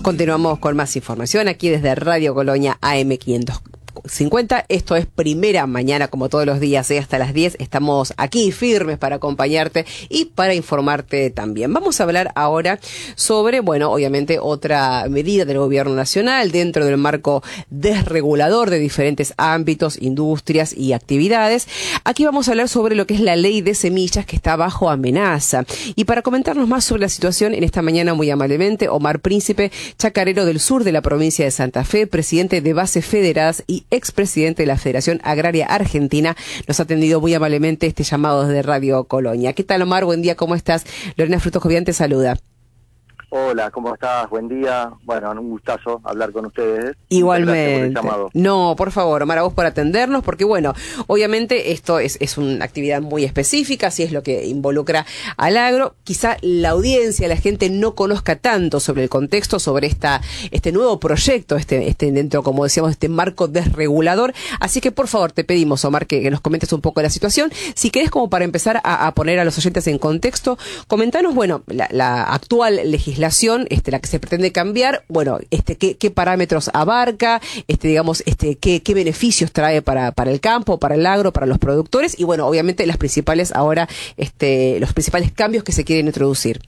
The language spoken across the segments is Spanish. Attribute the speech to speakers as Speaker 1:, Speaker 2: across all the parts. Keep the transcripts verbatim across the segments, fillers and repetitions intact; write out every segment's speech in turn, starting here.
Speaker 1: Continuamos con más información aquí desde Radio Colonia A M quinientos cincuenta. Esto es Primera Mañana, como todos los días, ¿eh? Hasta las diez estamos aquí firmes para acompañarte y para informarte también. Vamos a hablar ahora sobre, bueno, obviamente otra medida del gobierno nacional dentro del marco desregulador de diferentes ámbitos, industrias y actividades. Aquí vamos a hablar sobre lo que es la ley de semillas, que está bajo amenaza. Y para comentarnos más sobre la situación, en esta mañana muy amablemente, Omar Príncipe, chacarero del sur de la provincia de Santa Fe, presidente de Bases Federadas y expresidente de la Federación Agraria Argentina, nos ha atendido muy amablemente este llamado desde Radio Colonia. ¿Qué tal, Omar? Buen día, ¿cómo estás? Lorena Frutos Jovián te saluda.
Speaker 2: Hola, ¿cómo estás? Buen día. Bueno, un gustazo hablar con ustedes.
Speaker 1: Igualmente.
Speaker 2: Por el llamado.
Speaker 1: No, por favor, Omar, a vos por atendernos, porque bueno, obviamente esto es, es una actividad muy específica, así es lo que involucra al agro. Quizá la audiencia, la gente no conozca tanto sobre el contexto, sobre esta este nuevo proyecto, este este dentro, como decíamos, este marco desregulador. Así que, por favor, te pedimos, Omar, que, que nos comentes un poco de la situación. Si querés, como para empezar a, a poner a los oyentes en contexto, comentanos, bueno, la, la actual legislación Este, la que se pretende cambiar, bueno, este, qué, qué parámetros abarca, este, digamos, este, qué, qué beneficios trae para, para el campo, para el agro, para los productores, y bueno, obviamente las principales ahora, este, los principales cambios que se quieren introducir.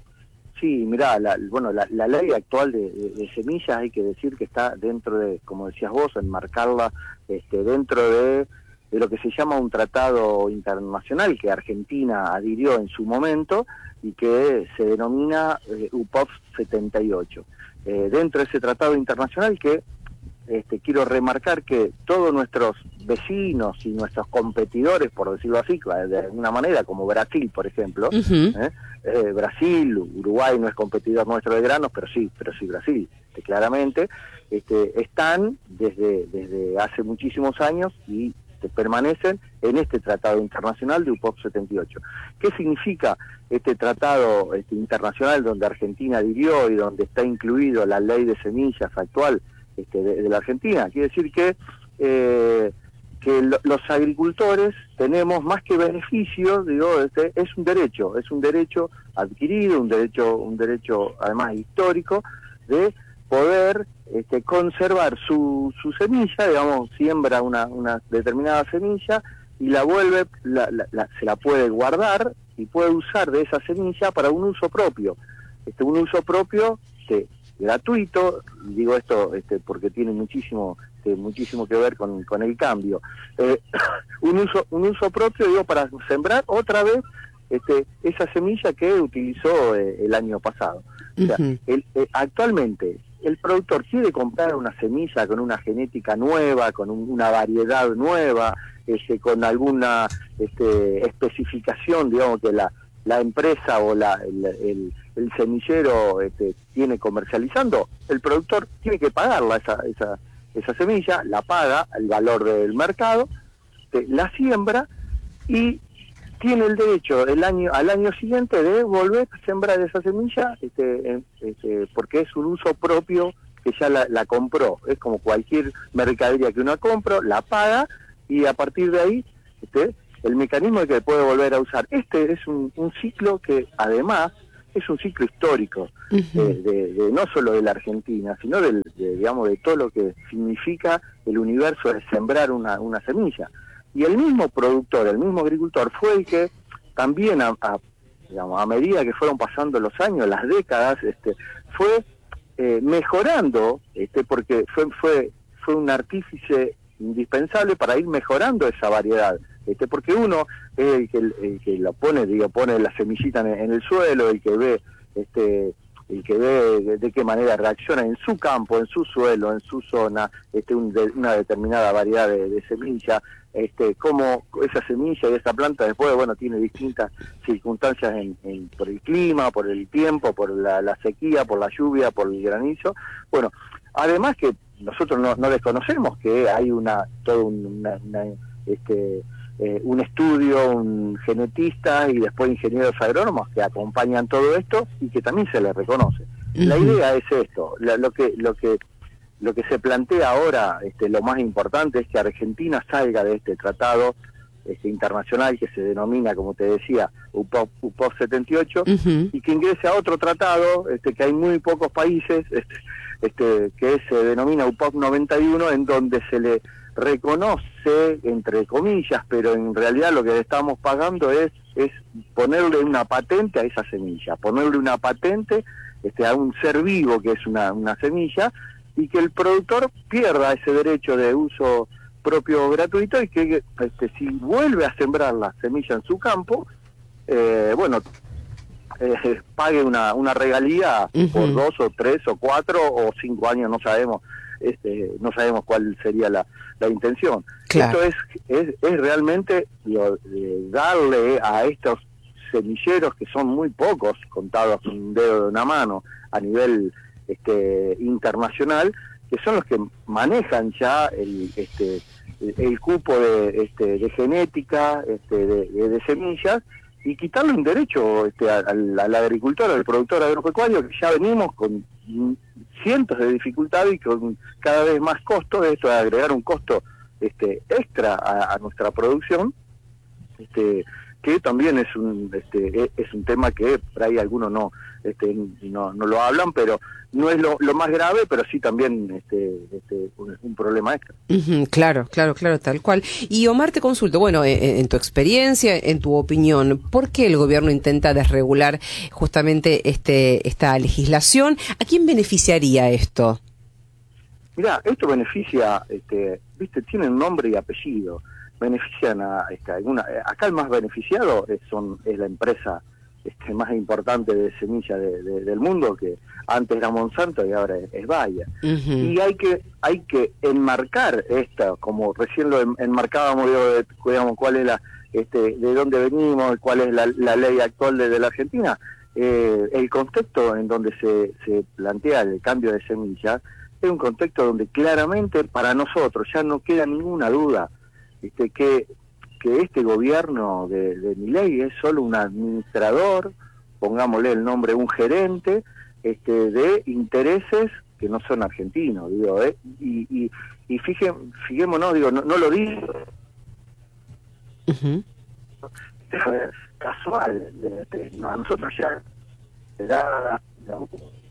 Speaker 2: Sí, mirá, la, bueno, la, la ley actual de, de, de semillas, hay que decir que está dentro de, como decías vos, enmarcarla este, dentro de, de lo que se llama un tratado internacional que Argentina adhirió en su momento, y que se denomina eh, U P O P setenta y ocho. Eh, dentro de ese tratado internacional que este, quiero remarcar que todos nuestros vecinos y nuestros competidores, por decirlo así, de alguna manera, como Brasil, por ejemplo, uh-huh. ¿eh? Eh, Brasil, Uruguay no es competidor nuestro de granos, pero sí, pero sí Brasil, este, claramente, este, están desde, desde hace muchísimos años y permanecen en este tratado internacional de U P O P setenta y ocho. ¿Qué significa este tratado este, internacional donde Argentina adhirió y donde está incluido la ley de semillas actual este, de, de la Argentina? Quiere decir que, eh, que lo, los agricultores tenemos más que beneficios, digo, este, es un derecho, es un derecho adquirido, un derecho, un derecho además histórico de poder este, conservar su, su semilla, digamos, siembra una, una determinada semilla y la vuelve, la, la, la, se la puede guardar y puede usar de esa semilla para un uso propio. Este, un uso propio este, gratuito, digo esto este, porque tiene muchísimo este, muchísimo que ver con, con el cambio. Eh, un uso un uso propio, digo, para sembrar otra vez este, esa semilla que utilizó eh, el año pasado. O sea, uh-huh. el, eh, actualmente el productor quiere comprar una semilla con una genética nueva, con un, una variedad nueva, este, con alguna este, especificación, digamos, que la, la empresa o la, el, el, el semillero este, tiene comercializando, el productor tiene que pagarla esa, esa, esa semilla, la paga al valor del mercado, este, la siembra y tiene el derecho el año al año siguiente de volver a sembrar esa semilla este, este, porque es un uso propio que ya la, la compró. Es como cualquier mercadería que uno compra, la paga y a partir de ahí este, el mecanismo de que puede volver a usar. Este es un, un ciclo que además es un ciclo histórico, uh-huh. de, de, de no solo de la Argentina, sino del, de, digamos, de todo lo que significa el universo de sembrar una, una semilla. Y el mismo productor, el mismo agricultor fue el que también a, a, digamos, a medida que fueron pasando los años, las décadas, este, fue eh, mejorando, este, porque fue, fue, fue un artífice indispensable para ir mejorando esa variedad, este, porque uno es el que, el que lo pone, digo, pone la semillita en, en el suelo, el que ve, este, el que ve de, de qué manera reacciona en su campo, en su suelo, en su zona, este, un, de, una determinada variedad de, de semilla, este, cómo esa semilla y esa planta después, bueno, tiene distintas circunstancias en, en, por el clima, por el tiempo, por la, la sequía, por la lluvia, por el granizo. Bueno, además que nosotros no, no desconocemos que hay una todo un, una, una, este, eh, un estudio, un genetista y después ingenieros agrónomos que acompañan todo esto y que también se les reconoce. Uh-huh. La idea es esto, la, lo que lo que Lo que se plantea ahora, este, lo más importante es que Argentina salga de este tratado este, internacional que se denomina, como te decía, U P O P, U P O P setenta y ocho,
Speaker 1: Uh-huh.
Speaker 2: y que ingrese a otro tratado, este, que hay muy pocos países, este, este, que se denomina U P O P noventa y uno, en donde se le reconoce, entre comillas, pero en realidad lo que le estamos pagando es, es ponerle una patente a esa semilla, ponerle una patente este, a un ser vivo que es una, una semilla, y que el productor pierda ese derecho de uso propio gratuito, y que este, si vuelve a sembrar la semilla en su campo, eh, bueno, eh, pague una, una regalía uh-huh. por dos o tres o cuatro o cinco años, no sabemos, este, no sabemos cuál sería la, la intención.
Speaker 1: Claro.
Speaker 2: Esto es, es, es realmente digo, eh, darle a estos semilleros, que son muy pocos, contados con un dedo de una mano a nivel este, internacional, que son los que manejan ya el, este, el, el cupo de, este, de genética, este, de, de, de semillas, y quitarle un derecho este, al, al agricultor, al productor agropecuario, que ya venimos con cientos de dificultades y con cada vez más costos, esto de agregar un costo este, extra a, a nuestra producción, este, que también es un este, es un tema que por ahí algunos no este, no, no lo hablan, pero no es lo, lo más grave, pero sí también este, este, un, un problema extra.
Speaker 1: Uh-huh, claro, claro, claro, tal cual. Y Omar, te consulto, bueno, en, en tu experiencia, en tu opinión, ¿por qué el gobierno intenta desregular justamente este esta legislación? ¿A quién beneficiaría esto?
Speaker 2: Mirá, esto beneficia, este, viste, tiene un nombre y apellido. Benefician a este, alguna, acá el más beneficiado es, son, es la empresa este, más importante de semilla de, de, del mundo, que antes era Monsanto y ahora es, es Bayer. Uh-huh. Y hay que hay que enmarcar esta, como recién lo enmarcábamos, de, digamos, cuál es la, este, de dónde venimos, cuál es la, la ley actual de, de la Argentina, eh, el contexto en donde se, se plantea el cambio de semillas es un contexto donde claramente para nosotros ya no queda ninguna duda Este, que, que este gobierno de, de Milei es solo un administrador, pongámosle el nombre, un gerente este, de intereses que no son argentinos, digo, ¿eh? y, y, y fije, fijémonos, digo, no, no lo digo uh-huh. casual, de, de, no, a nosotros ya da, no.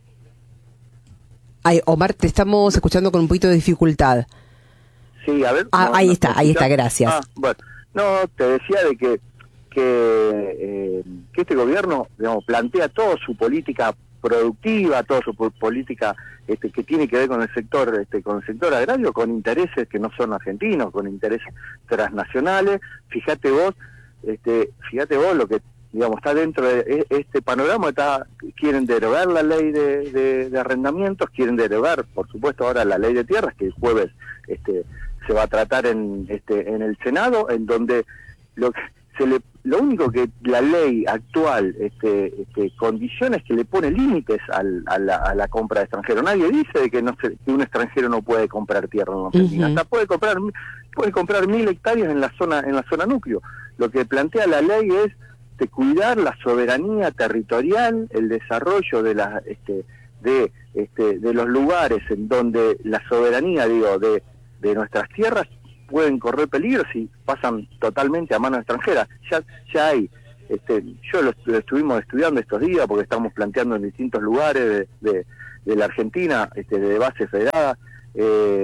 Speaker 1: Ay, Omar, te estamos escuchando con un poquito de dificultad.
Speaker 2: Sí, a ver.
Speaker 1: Ah,
Speaker 2: no,
Speaker 1: ahí
Speaker 2: no,
Speaker 1: está,
Speaker 2: no,
Speaker 1: ahí está, gracias.
Speaker 2: Ah, bueno, no, te decía de que que, eh, que este gobierno, digamos, plantea toda su política productiva, toda su po- política este, que tiene que ver con el sector, este, con el sector agrario, con intereses que no son argentinos, con intereses transnacionales. Fíjate vos, este, fíjate vos lo que digamos está dentro de este panorama. Está, quieren derogar la ley de, de, de arrendamientos, quieren derogar, por supuesto, ahora la ley de tierras, que el jueves este se va a tratar en este en el Senado, en donde lo que se le lo único que la ley actual este, este condiciones que le pone límites al, a, la, a la compra de extranjeros. Nadie dice de que no se, que un extranjero no puede comprar tierra en la Argentina. Uh-huh. Hasta puede comprar puede comprar mil hectáreas en la zona en la zona núcleo. Lo que plantea la ley es de cuidar la soberanía territorial, el desarrollo de las este de este de los lugares en donde la soberanía, digo, de de nuestras tierras pueden correr peligro si pasan totalmente a manos extranjeras. Ya ya hay, este, yo lo, lo estuvimos estudiando estos días porque estamos planteando en distintos lugares de, de, de la Argentina, este, de base federada, eh,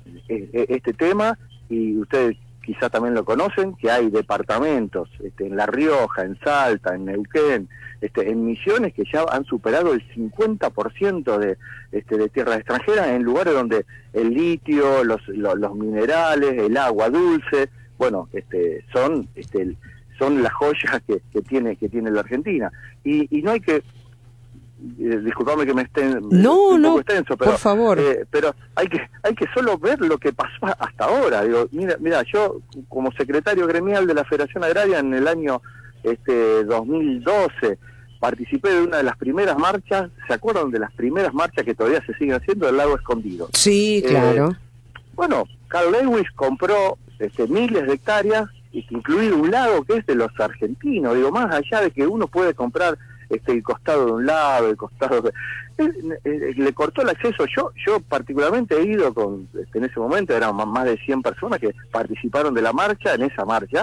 Speaker 2: este tema, y ustedes quizá también lo conocen, que hay departamentos este, en La Rioja, en Salta, en Neuquén, este, en Misiones, que ya han superado el cincuenta por ciento de, este, de tierras extranjeras, en lugares donde el litio, los, los, los minerales, el agua dulce, bueno, este, son este, son las joyas que, que tiene que tiene la Argentina. Y, y no hay que... Eh, disculpame que me estén
Speaker 1: no
Speaker 2: un
Speaker 1: no
Speaker 2: poco extenso, pero
Speaker 1: por favor
Speaker 2: eh, pero hay que hay que solo ver lo que pasó hasta ahora. Digo, mira mira yo como secretario gremial de la Federación Agraria en el año este dos mil doce participé de una de las primeras marchas. ¿Se acuerdan de las primeras marchas que todavía se siguen haciendo del Lago Escondido?
Speaker 1: Sí, claro.
Speaker 2: Eh, bueno, Carl Lewis compró este, miles de hectáreas, incluido un lago que es de los argentinos. Digo, más allá de que uno puede comprar este el costado de un lado, el costado de... Eh, eh, le cortó el acceso. Yo yo particularmente he ido con, este, en ese momento eran más de cien personas que participaron de la marcha, en esa marcha,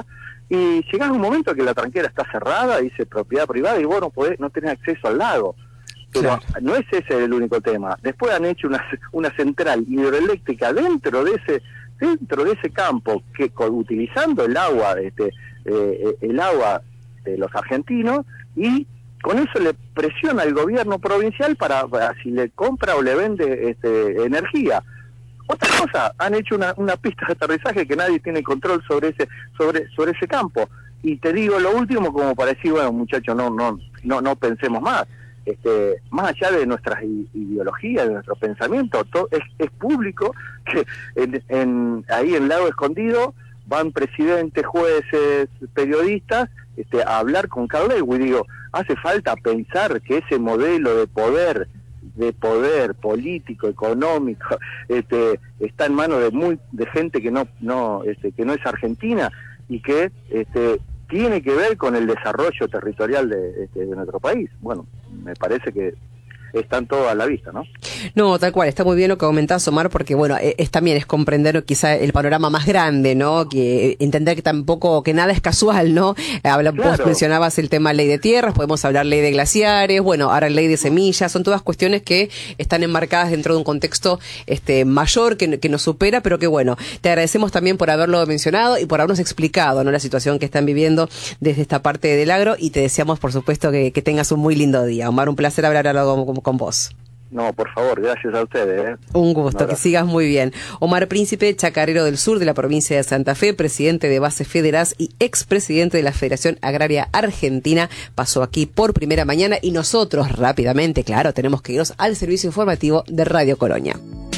Speaker 2: y llegás a un momento que la tranquera está cerrada, dice propiedad privada, y vos no podés, no tenés acceso al lago. Pero claro, no es ese el único tema. Después han hecho una, una central hidroeléctrica dentro de ese dentro de ese campo, que utilizando el agua, este, eh, el agua de los argentinos, y con eso le presiona al gobierno provincial para, para si le compra o le vende este, energía. Otra cosa, han hecho una, una pista de aterrizaje que nadie tiene control sobre ese sobre sobre ese campo. Y te digo lo último como para decir, bueno, muchachos, no no no no pensemos más. Este, más allá de nuestras ideologías, de nuestro pensamiento, todo, es, es público que en, en, ahí en Lago Escondido van presidentes, jueces, periodistas este, a hablar con Carl Lewis. Digo, hace falta pensar que ese modelo de poder, de poder político, económico, este, está en manos de muy de gente que no no este, que no es argentina y que este, tiene que ver con el desarrollo territorial de, este, de nuestro país. Bueno, me parece que están todos a la vista, ¿no?
Speaker 1: No, tal cual, está muy bien lo que comentás, Omar, porque bueno, es también es comprender quizá el panorama más grande, ¿no? Que entender que tampoco, que nada es casual, ¿no? Habla, claro. Vos mencionabas el tema ley de tierras, podemos hablar ley de glaciares, bueno, ahora ley de semillas, son todas cuestiones que están enmarcadas dentro de un contexto este mayor que, que nos supera, pero que bueno, te agradecemos también por haberlo mencionado y por habernos explicado, ¿no? La situación que están viviendo desde esta parte del agro, y te deseamos, por supuesto, que, que tengas un muy lindo día. Omar, un placer hablar algo con, con vos.
Speaker 2: No, por favor, gracias a ustedes. ¿eh?
Speaker 1: Un gusto, que sigas muy bien. Omar Príncipe, chacarero del sur de la provincia de Santa Fe, presidente de Base Federas y expresidente de la Federación Agraria Argentina, pasó aquí por primera mañana y nosotros rápidamente, claro, tenemos que irnos al servicio informativo de Radio Colonia.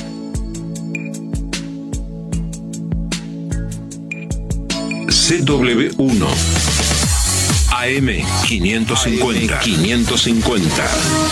Speaker 3: C W uno A M quinientos cincuenta. quinientos cincuenta.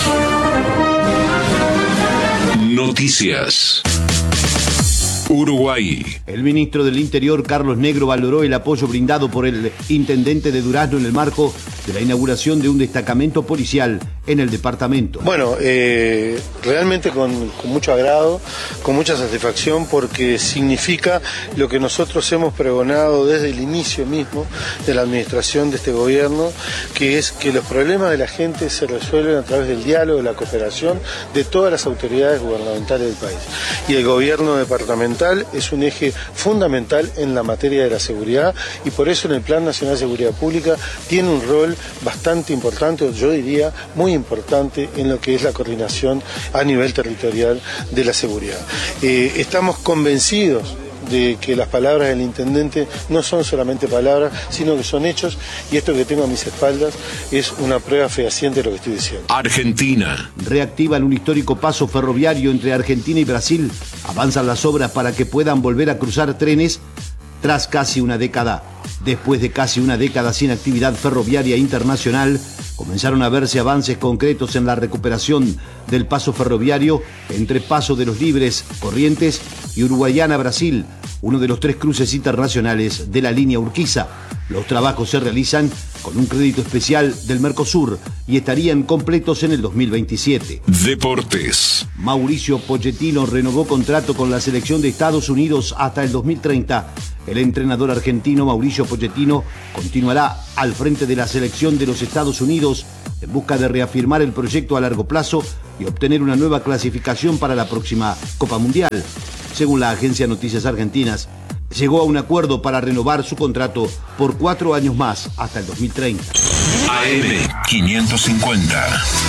Speaker 3: Noticias. Uruguay.
Speaker 4: El ministro del Interior, Carlos Negro, valoró el apoyo brindado por el intendente de Durazno en el marco de la inauguración de un destacamento policial en el departamento.
Speaker 5: Bueno, eh, realmente con, con mucho agrado, con mucha satisfacción, porque significa lo que nosotros hemos pregonado desde el inicio mismo de la administración de este gobierno, que es que los problemas de la gente se resuelven a través del diálogo, la cooperación de todas las autoridades gubernamentales del país. Y el gobierno departamental es un eje fundamental en la materia de la seguridad, y por eso en el Plan Nacional de Seguridad Pública tiene un rol bastante importante, yo diría muy importante, en lo que es la coordinación a nivel territorial de la seguridad. Eh, estamos convencidos de que las palabras del intendente no son solamente palabras, sino que son hechos, y esto que tengo a mis espaldas es una prueba fehaciente de lo que estoy diciendo.
Speaker 3: Argentina.
Speaker 4: Reactivan un histórico paso ferroviario entre Argentina y Brasil. Avanzan las obras para que puedan volver a cruzar trenes tras casi una década. Después de casi una década sin actividad ferroviaria internacional, comenzaron a verse avances concretos en la recuperación del paso ferroviario entre Paso de los Libres, Corrientes, y Uruguayana, Brasil, uno de los tres cruces internacionales de la línea Urquiza. Los trabajos se realizan con un crédito especial del Mercosur y estarían completos en el dos mil veintisiete.
Speaker 3: Deportes.
Speaker 4: Mauricio Pochettino renovó contrato con la selección de Estados Unidos hasta el dos mil treinta. El entrenador argentino Mauricio Pochettino continuará al frente de la selección de los Estados Unidos en busca de reafirmar el proyecto a largo plazo y obtener una nueva clasificación para la próxima Copa Mundial. Según la agencia Noticias Argentinas, llegó a un acuerdo para renovar su contrato por cuatro años más hasta el dos mil treinta.
Speaker 3: A M quinientos cincuenta.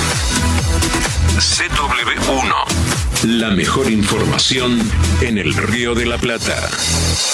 Speaker 3: C W uno. La mejor información en el Río de la Plata.